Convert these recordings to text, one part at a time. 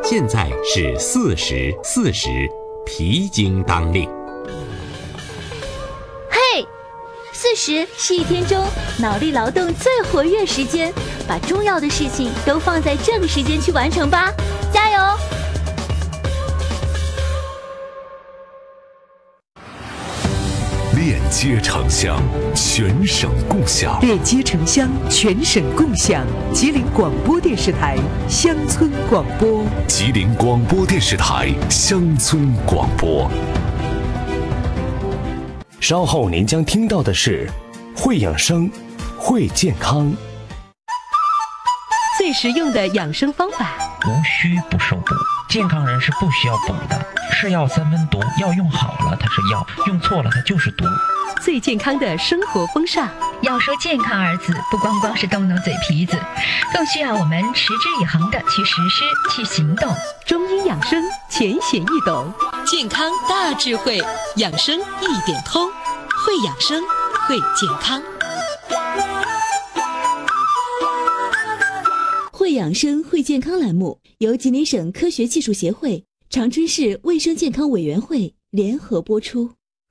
现在是40皮筋当令。 嘿，40是一天中脑力劳动最活跃时间，把重要的事情都放在这个时间去完成吧，加油！ 链接城乡，全省共享。 链接城乡，全省共享。吉林广播电视台乡村广播。 吉林广播电视台乡村广播。 稍后您将听到的是会养生，会健康。 最实用的养生方法。 无需不受补，健康人是不需要补的。是药三分毒，药用好了它是药，用错了它就是毒。 最健康的生活风尚。 要说健康二字，不光光是动动嘴皮子，更需要我们持之以恒的去实施、去行动。 中医养生浅显易懂， 健康大智慧，养生一点通，会养生，会健康。 会养生会健康栏目由吉林省科学技术协会、长春市卫生健康委员会联合播出。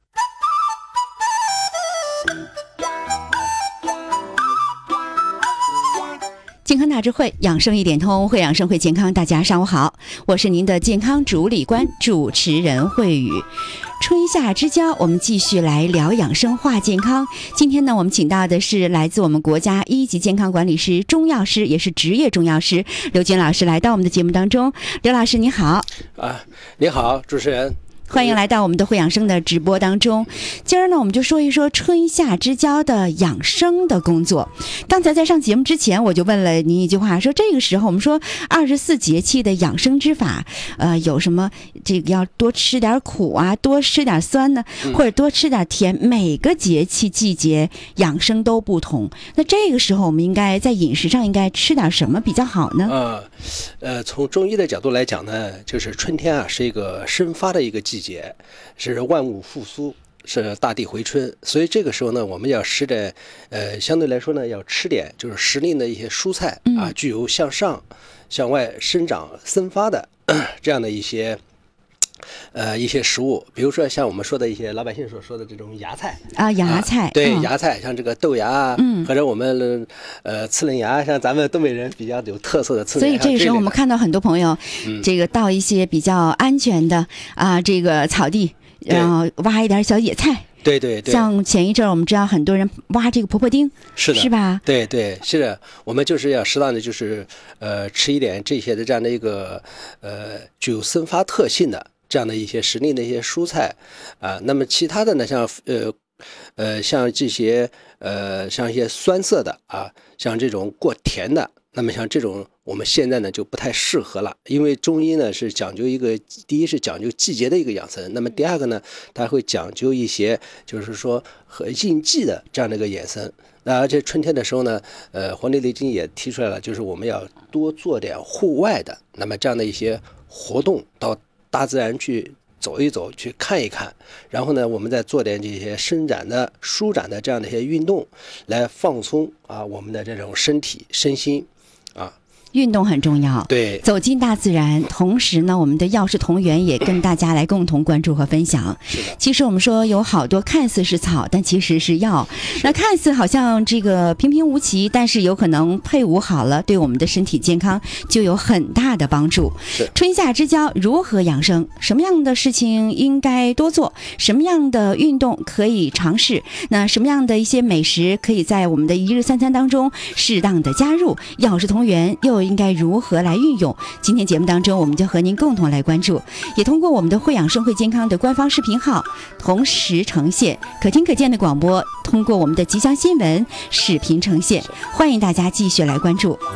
健康大智慧，养生一点通，会养生会健康。大家上午好，我是您的健康主理官主持人慧宇。春夏之交，我们继续来聊养生话健康。今天呢，我们请到的是来自我们国家1级健康管理师、中药师，也是职业中药师刘军老师来到我们的节目当中。刘老师你好。 你好，主持人。 欢迎来到我们的会养生的直播当中。今儿呢，我们就说一说春夏之交的养生的工作。刚才在上节目之前，我就问了您一句话，说这个时候我们说24节气的养生之法，有什么这个要多吃点苦啊，多吃点酸呢，或者多吃点甜。每个节气季节养生都不同。那这个时候我们应该在饮食上应该吃点什么比较好呢？ 从中医的角度来讲呢，就是春天啊，是一个生发的一个季节，是万物复苏，是大地回春，所以这个时候呢，我们要吃的相对来说呢，要吃点就是时令的一些蔬菜啊，具有向上向外生长生发的这样的一些食物，比如说像我们说的一些老百姓所说的这种芽菜啊，芽菜， 对，芽菜，像这个豆芽啊，或者我们刺棱芽，像咱们东北人比较有特色的刺棱芽。 所以这个时候我们看到很多朋友，这个到一些比较安全的这个草地，然后挖一点小野菜。 对对对， 像前一阵我们知道很多人挖这个婆婆丁， 是的， 是吧？ 对对，是的，我们就是要适当的就是吃一点这些的这样的一个具有生发特性的这样的一些时令的一些蔬菜啊。那么其他的呢，像这些像一些酸涩的啊，像这种过甜的，那么像这种我们现在呢就不太适合了，因为中医呢是讲究一个，第一是讲究季节的一个养生，那么第二个呢，它会讲究一些就是说和应季的这样的一个养生。那而且春天的时候呢，《黄帝内经》也提出来了，就是我们要多做点户外的，那么这样的一些活动，到大自然去走一走，去看一看，然后呢，我们再做点这些伸展的、舒展的这样的一些运动，来放松我们的这种身体、身心啊。 运动很重要， 对， 走进大自然。同时呢，我们的药师同源也跟大家来共同关注和分享。 是的， 其实我们说有好多看似是草，但其实是药。那看似好像这个平平无奇，但是有可能配伍好了，对我们的身体健康就有很大的帮助。春夏之交如何养生？什么样的事情应该多做？什么样的运动可以尝试？那什么样的一些美食可以在我们的一日三餐当中适当的加入？药师同源又应该如何来运用？今天节目当中我们就和您共同来关注，也通过我们的会养生会健康的官方视频号同时呈现，可听可见的广播通过我们的吉祥新闻视频呈现，欢迎大家继续来关注。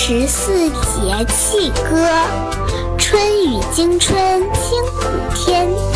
24节气歌，春雨惊春清谷天，